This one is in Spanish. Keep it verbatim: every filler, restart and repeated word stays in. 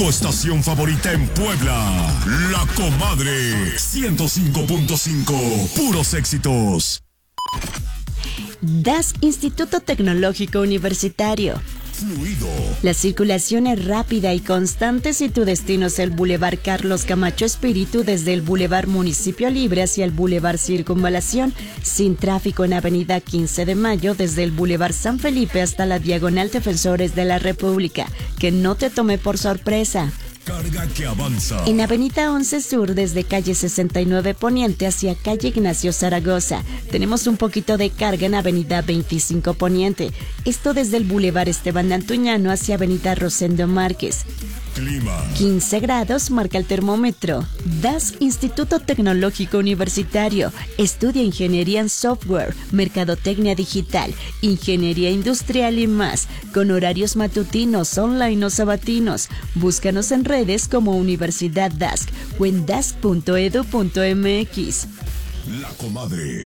Tu estación favorita en Puebla. La Comadre. ciento cinco punto cinco. Puros éxitos. D A S Instituto Tecnológico Universitario. Fluido. La circulación es rápida y constante si tu destino es el Boulevard Carlos Camacho Espíritu desde el Boulevard Municipio Libre hacia el Boulevard Circunvalación, sin tráfico en Avenida quince de Mayo desde el Boulevard San Felipe hasta la Diagonal Defensores de la República. Que no te tome por sorpresa. Carga que avanza. En Avenida once Sur desde calle sesenta y nueve Poniente hacia calle Ignacio Zaragoza. Tenemos un poquito de carga en Avenida veinticinco Poniente. Esto desde el Boulevard Esteban Antuñano hacia Avenida Rosendo Márquez. Clima. quince grados marca el termómetro. D A S Instituto Tecnológico Universitario. Estudia Ingeniería en Software, Mercadotecnia Digital, Ingeniería Industrial y más. Con horarios matutinos, online o sabatinos. Búscanos en redes como Universidad D A S C o en dask punto edu punto mx. La Comadre.